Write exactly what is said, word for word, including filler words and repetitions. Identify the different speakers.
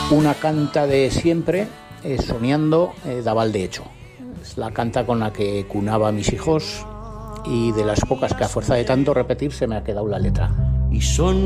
Speaker 1: Una canta de siempre, eh, soñando, eh, Daval de hecho. Es la canta con la que cunaba a mis hijos y de las pocas que a fuerza de tanto repetir se me ha quedado la letra.
Speaker 2: Y son